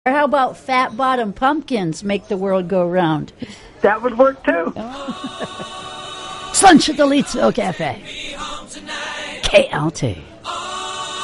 Or how about fat bottom pumpkins make the world go round? That would work too. Slunch at the Lizo Cafe. KLT.